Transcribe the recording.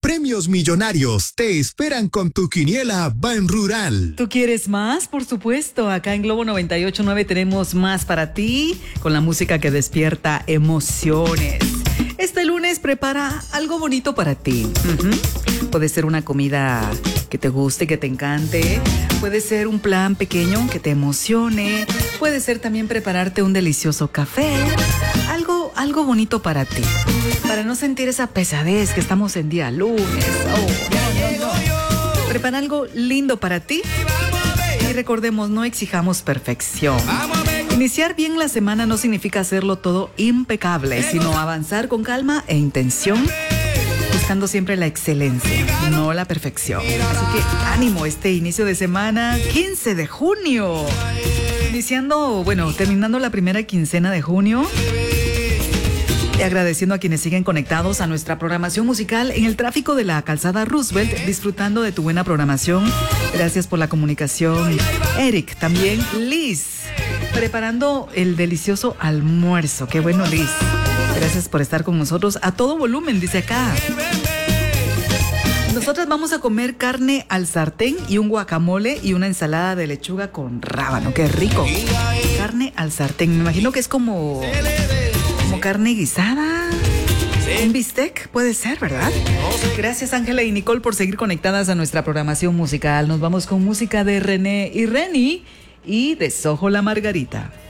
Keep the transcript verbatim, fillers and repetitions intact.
premios millonarios te esperan con tu quiniela Ban Rural. ¿Tú quieres más? Por supuesto, acá en Globo noventa y ocho punto nueve tenemos más para ti, con la música que despierta emociones. Este lunes prepara algo bonito para ti. Uh-huh. Puede ser una comida que te guste, que te encante. Puede ser un plan pequeño que te emocione. Puede ser también prepararte un delicioso café. Algo, algo bonito para ti. Para no sentir esa pesadez que estamos en día lunes. Oh, no, no, no. Prepara algo lindo para ti. Y recordemos, no exijamos perfección. Iniciar bien la semana no significa hacerlo todo impecable, sino avanzar con calma e intención, buscando siempre la excelencia, no la perfección. Así que ánimo este inicio de semana, quince de junio. Iniciando, bueno, terminando la primera quincena de junio. Y agradeciendo a quienes siguen conectados a nuestra programación musical en el tráfico de la calzada Roosevelt, disfrutando de tu buena programación. Gracias por la comunicación. Eric, también Liz, preparando el delicioso almuerzo. Qué bueno, Liz. Gracias por estar con nosotros a todo volumen, dice acá. Nosotras vamos a comer carne al sartén y un guacamole y una ensalada de lechuga con rábano. Qué rico. Carne al sartén. Me imagino que es como... como carne guisada, un bistec, puede ser, ¿verdad? Gracias, Ángela y Nicole, por seguir conectadas a nuestra programación musical. Nos vamos con música de René y Reni y de Sojo la Margarita.